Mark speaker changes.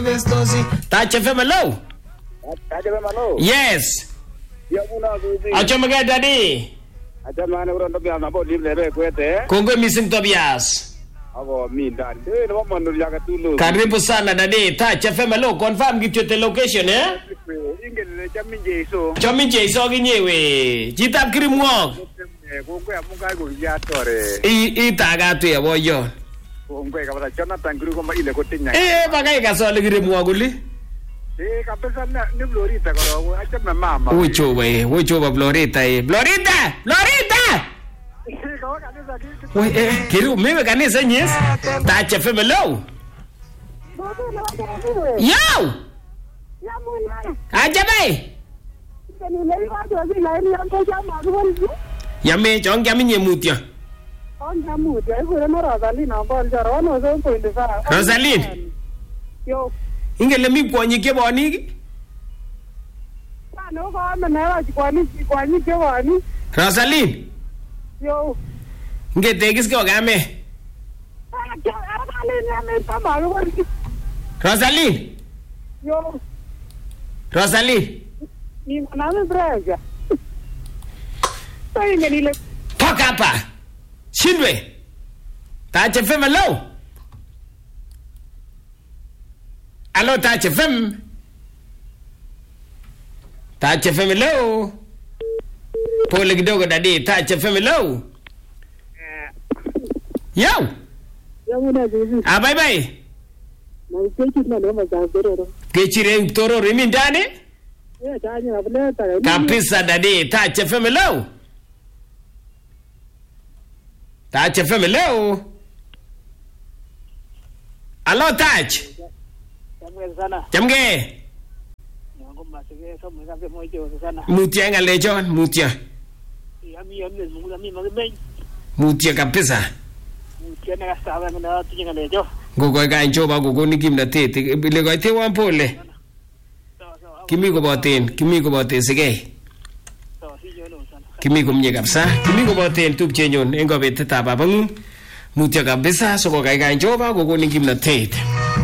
Speaker 1: Touch FM, hello. Yes. Achomege daddy.
Speaker 2: Achomege ron Tobias nabo libre kwete.
Speaker 1: Kongwe missing Tobias.
Speaker 2: Abo mi ndani. Ndio mwandu ya katulu.
Speaker 1: Karibu sana daddy. Touch FM, hello. Confirm give the location
Speaker 2: Ingele chaminje iso.
Speaker 1: Chaminje iso ginyewe. Chitap kirimwok.
Speaker 2: Kongwe amunga ko ya tore.
Speaker 1: Itaga tu ya boyo.
Speaker 2: Kongwe kabisa Jonathan Guru kama ile kotinya.
Speaker 1: Bagai kasole kirimwok uli.
Speaker 2: Kabisa ni Florida karo achama mama.
Speaker 1: Uchoba Florida Florida. Kiru mimi kanisa nyes. Touch FM hello. Yo. Ajabai. Yame chong kami nyemutya. Rosaline.
Speaker 3: Yo.
Speaker 1: Ingele mi kwonyi keboni.
Speaker 3: No, kwani keboni.
Speaker 1: Rosaline.
Speaker 3: Yo.
Speaker 1: Ngete kisko game. Rosaline.
Speaker 3: Yo.
Speaker 1: Rosaline.
Speaker 3: Ni nami brega. Sai ngelile.
Speaker 1: Toka hapa. Shindwe. Touch FM hello. Hello Touch FM. Touch FM hello. Pole kidogo dadi. Touch FM hello. Yo. Bye bye. Kechire Tororo imi ndani? Kapisa dadi. Touch FM hello. Touch FM hello. Hello Touch. Jamge. Mutia ngalechon, mutia. Mutia kabisa. Gogo ganchoba gogo nikimnatet. Bile goite wan pole. Kimi ko boten sige. Kimi komye kabisa. Kimi ko boten tupchenyon en gobetetab abangun. Mutia kabisa so gogo ganchoba gogo nikimnatet.